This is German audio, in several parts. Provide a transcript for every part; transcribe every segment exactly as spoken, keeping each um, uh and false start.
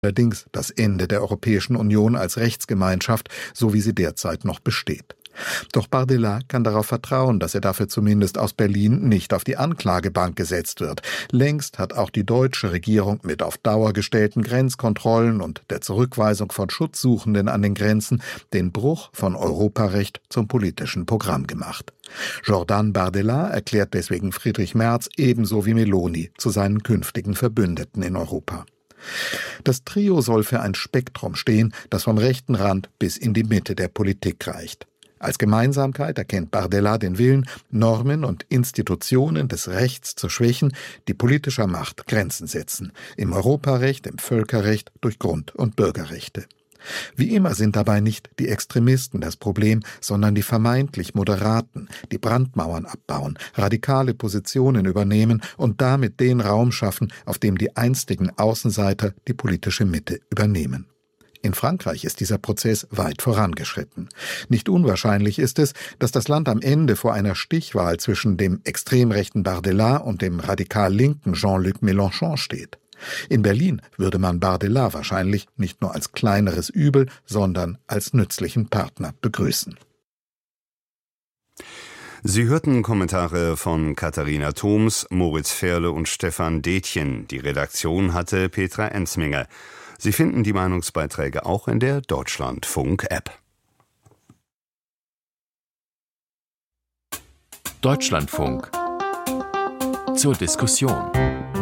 allerdings das Ende der Europäischen Union als Rechtsgemeinschaft, so wie sie derzeit noch besteht. Doch Bardella kann darauf vertrauen, dass er dafür zumindest aus Berlin nicht auf die Anklagebank gesetzt wird. Längst hat auch die deutsche Regierung mit auf Dauer gestellten Grenzkontrollen und der Zurückweisung von Schutzsuchenden an den Grenzen den Bruch von Europarecht zum politischen Programm gemacht. Jordan Bardella erklärt deswegen Friedrich Merz ebenso wie Meloni zu seinen künftigen Verbündeten in Europa. Das Trio soll für ein Spektrum stehen, das vom rechten Rand bis in die Mitte der Politik reicht. Als Gemeinsamkeit erkennt Bardella den Willen, Normen und Institutionen des Rechts zu schwächen, die politischer Macht Grenzen setzen, im Europarecht, im Völkerrecht, durch Grund- und Bürgerrechte. Wie immer sind dabei nicht die Extremisten das Problem, sondern die vermeintlich Moderaten, die Brandmauern abbauen, radikale Positionen übernehmen und damit den Raum schaffen, auf dem die einstigen Außenseiter die politische Mitte übernehmen. In Frankreich ist dieser Prozess weit vorangeschritten. Nicht unwahrscheinlich ist es, dass das Land am Ende vor einer Stichwahl zwischen dem extrem rechten Bardella und dem radikal linken Jean-Luc Mélenchon steht. In Berlin würde man Bardella wahrscheinlich nicht nur als kleineres Übel, sondern als nützlichen Partner begrüßen. Sie hörten Kommentare von Katharina Thoms, Moritz Ferle und Stefan Detjen. Die Redaktion hatte Petra Ensminger. Sie finden die Meinungsbeiträge auch in der Deutschlandfunk-App. Deutschlandfunk zur Diskussion.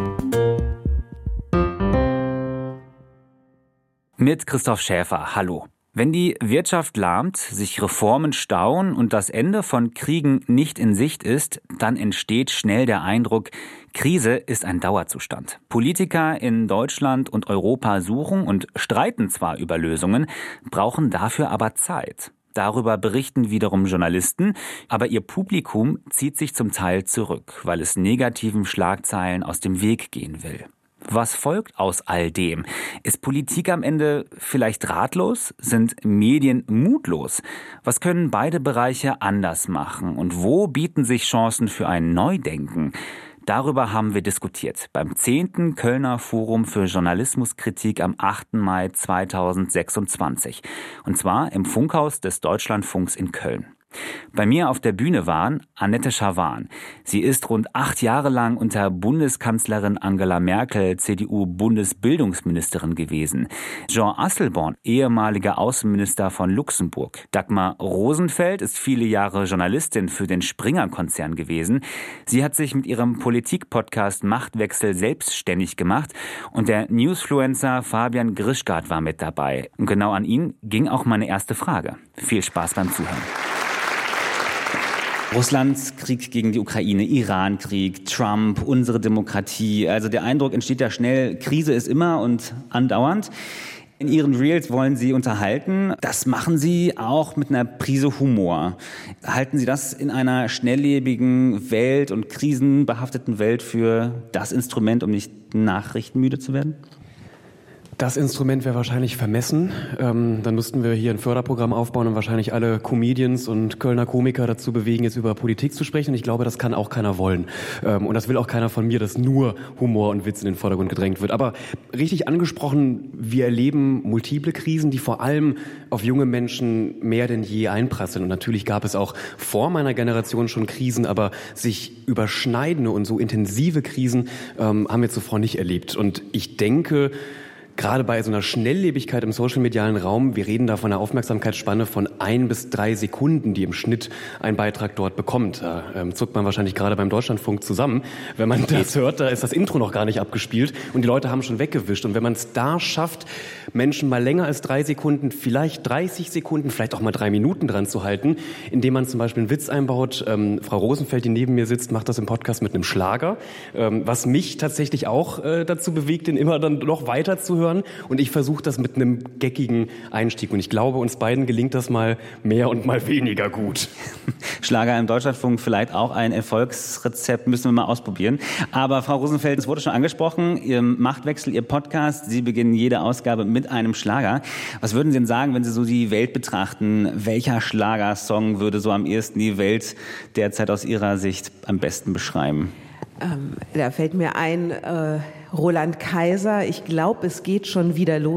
Mit Christoph Schäfer, hallo. Wenn die Wirtschaft lahmt, sich Reformen stauen und das Ende von Kriegen nicht in Sicht ist, dann entsteht schnell der Eindruck, Krise ist ein Dauerzustand. Politiker in Deutschland und Europa suchen und streiten zwar über Lösungen, brauchen dafür aber Zeit. Darüber berichten wiederum Journalisten, aber ihr Publikum zieht sich zum Teil zurück, weil es negativen Schlagzeilen aus dem Weg gehen will. Was folgt aus all dem? Ist Politik am Ende vielleicht ratlos? Sind Medien mutlos? Was können beide Bereiche anders machen? Und wo bieten sich Chancen für ein Neudenken? Darüber haben wir diskutiert beim zehnten Kölner Forum für Journalismuskritik am achten Mai zweitausendsechsundzwanzig. Und zwar im Funkhaus des Deutschlandfunks in Köln. Bei mir auf der Bühne waren Annette Schawan. Sie ist rund acht Jahre lang unter Bundeskanzlerin Angela Merkel C D U-Bundesbildungsministerin gewesen. Jean Asselborn, ehemaliger Außenminister von Luxemburg. Dagmar Rosenfeld ist viele Jahre Journalistin für den Springer-Konzern gewesen. Sie hat sich mit ihrem Politik-Podcast Machtwechsel selbstständig gemacht und der Newsfluencer Fabian Grischgart war mit dabei. Und genau an ihn ging auch meine erste Frage. Viel Spaß beim Zuhören. Russlands Krieg gegen die Ukraine, Iran-Krieg, Trump, unsere Demokratie. Also der Eindruck entsteht ja schnell, Krise ist immer und andauernd. In Ihren Reels wollen Sie unterhalten. Das machen Sie auch mit einer Prise Humor. Halten Sie das in einer schnelllebigen Welt und krisenbehafteten Welt für das Instrument, um nicht nachrichtenmüde zu werden? Das Instrument wäre wahrscheinlich vermessen. Ähm, dann müssten wir hier ein Förderprogramm aufbauen und wahrscheinlich alle Comedians und Kölner Komiker dazu bewegen, jetzt über Politik zu sprechen. Und ich glaube, das kann auch keiner wollen. Ähm, und das will auch keiner von mir, dass nur Humor und Witz in den Vordergrund gedrängt wird. Aber richtig angesprochen, wir erleben multiple Krisen, die vor allem auf junge Menschen mehr denn je einprasseln. Und natürlich gab es auch vor meiner Generation schon Krisen, aber sich überschneidende und so intensive Krisen ähm, haben wir zuvor nicht erlebt. Und ich denke, gerade bei so einer Schnelllebigkeit im social-medialen Raum, wir reden da von einer Aufmerksamkeitsspanne von ein bis drei Sekunden, die im Schnitt ein Beitrag dort bekommt. Da ähm, zuckt man wahrscheinlich gerade beim Deutschlandfunk zusammen. Wenn man das hört, da ist das Intro noch gar nicht abgespielt und die Leute haben schon weggewischt. Und wenn man es da schafft, Menschen mal länger als drei Sekunden, vielleicht dreißig Sekunden, vielleicht auch mal drei Minuten dran zu halten, indem man zum Beispiel einen Witz einbaut. Ähm, Frau Rosenfeld, die neben mir sitzt, macht das im Podcast mit einem Schlager, ähm, was mich tatsächlich auch äh, dazu bewegt, den immer dann noch weiter zu hören. Und ich versuche das mit einem geckigen Einstieg. Und ich glaube, uns beiden gelingt das mal mehr und mal weniger gut. Schlager im Deutschlandfunk, vielleicht auch ein Erfolgsrezept, müssen wir mal ausprobieren. Aber Frau Rosenfeld, es wurde schon angesprochen, Ihr Machtwechsel, Ihr Podcast, Sie beginnen jede Ausgabe mit einem Schlager. Was würden Sie denn sagen, wenn Sie so die Welt betrachten? Welcher Schlagersong würde so am ehesten die Welt derzeit aus Ihrer Sicht am besten beschreiben? Ähm, da fällt mir ein, äh, Roland Kaiser, ich glaube, es geht schon wieder los.